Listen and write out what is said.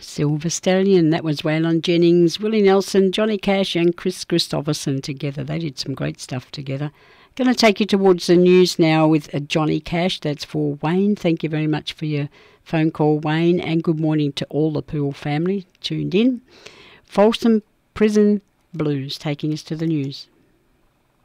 Silver Stallion, that was Waylon Jennings, Willie Nelson, Johnny Cash and Chris Christopherson together. They did some great stuff together. Going to take you towards the news now with Johnny Cash. That's for Wayne. Thank you very much for your phone call, Wayne, and good morning to all the Poole family tuned in. Folsom Prison Blues taking us to the news.